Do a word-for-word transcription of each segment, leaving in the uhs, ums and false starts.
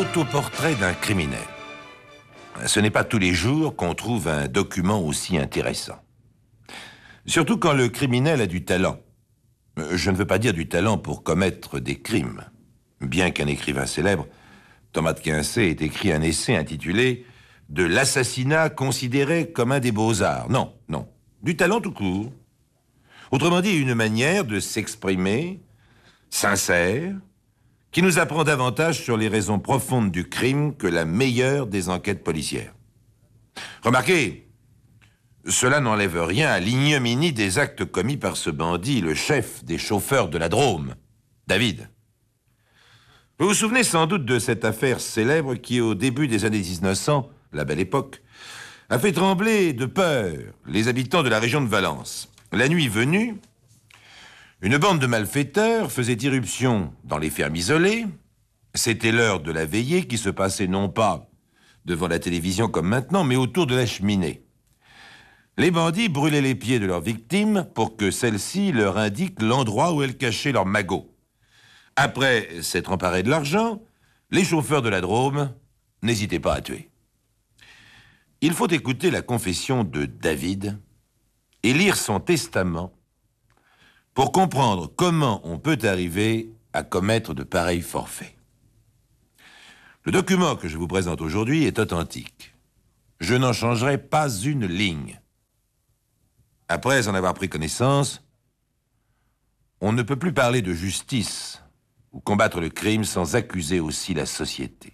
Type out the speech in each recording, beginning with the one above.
Autoportrait d'un criminel. Ce n'est pas tous les jours qu'on trouve un document aussi intéressant. Surtout quand le criminel a du talent. Je ne veux pas dire du talent pour commettre des crimes. Bien qu'un écrivain célèbre, Thomas de Quincey, ait écrit un essai intitulé « De l'assassinat considéré comme un des beaux-arts ». Non, non. Du talent tout court. Autrement dit, une manière de s'exprimer, sincère, qui nous apprend davantage sur les raisons profondes du crime que la meilleure des enquêtes policières. Remarquez, cela n'enlève rien à l'ignominie des actes commis par ce bandit, le chef des chauffeurs de la Drôme, David. Vous vous souvenez sans doute de cette affaire célèbre qui, au début des années mille neuf cents, la belle époque, a fait trembler de peur les habitants de la région de Valence. La nuit venue, une bande de malfaiteurs faisait irruption dans les fermes isolées. C'était l'heure de la veillée qui se passait non pas devant la télévision comme maintenant, mais autour de la cheminée. Les bandits brûlaient les pieds de leurs victimes pour que celles-ci leur indiquent l'endroit où elles cachaient leurs magots. Après s'être emparés de l'argent, les chauffeurs de la Drôme n'hésitaient pas à tuer. Il faut écouter la confession de David et lire son testament pour comprendre comment on peut arriver à commettre de pareils forfaits. Le document que je vous présente aujourd'hui est authentique. Je n'en changerai pas une ligne. Après en avoir pris connaissance, on ne peut plus parler de justice ou combattre le crime sans accuser aussi la société.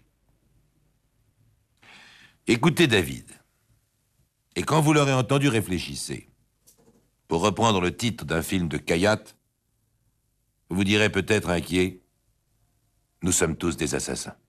Écoutez David, et quand vous l'aurez entendu, réfléchissez. Pour reprendre le titre d'un film de Kayat, vous direz peut-être inquiet, nous sommes tous des assassins.